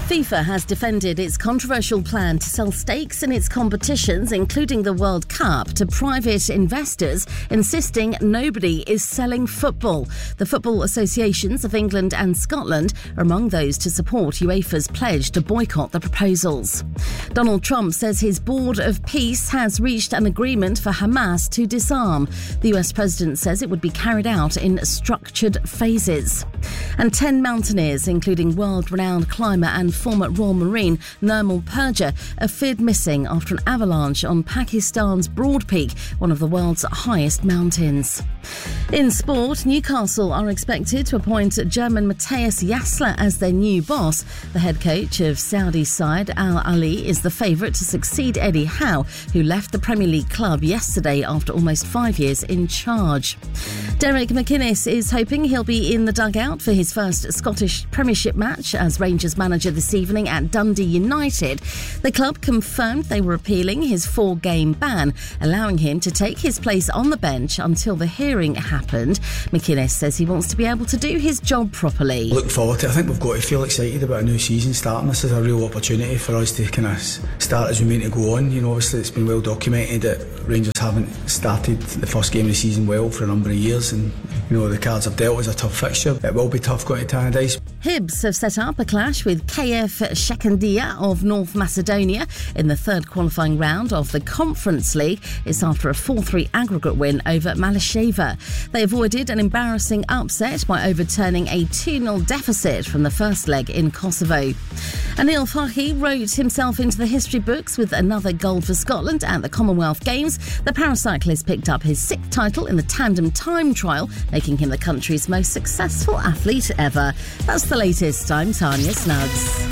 FIFA has defended its controversial plan to sell stakes in its competitions, including the World Cup, to private investors, insisting nobody is selling football. The football associations of England and Scotland are among those to support UEFA's pledge to boycott the proposals. Donald Trump says his Board of Peace has reached an agreement for Hamas to disarm. The US president says it would be carried out in structured phases. And 10 mountaineers, including world-renowned climber and former Royal Marine Nirmal Purja, are feared missing after an avalanche on Pakistan's Broad Peak, one of the world's highest mountains. In sport, Newcastle are expected to appoint German Matthias Jassler as their new boss. The head coach of Saudi side Al Ahly is the favourite to succeed Eddie Howe, who left the Premier League club yesterday after almost 5 years in charge. Derek McInnes is hoping he'll be in the dugout for his first Scottish Premiership match as Rangers manager this evening at Dundee United. The club confirmed they were appealing his 4-game ban, allowing him to take his place on the bench until the hearing happened. McInnes says he wants to be able to do his job properly. Look forward to it. I think we've got to feel excited about a new season starting. This is a real opportunity for us to kind of start as we mean to go on. You know, obviously it's been well documented that Rangers haven't started the first game of the season well for a number of years, and you know the cards have dealt as a tough fixture. It will be tough going to Tannadice. Hibs have set up a clash with KF Shekandia of North Macedonia in the third qualifying round of the Conference League. It's after a 4-3 aggregate win over Malasheva. They avoided an embarrassing upset by overturning a 2-0 deficit from the first leg in Kosovo. Anil Fahi wrote himself into the history books with another gold for Scotland at the Commonwealth Games. The paracyclist picked up his 6th title in the tandem time trial, making him the country's most successful athlete ever. That's the latest. I'm Tanya Snuggs.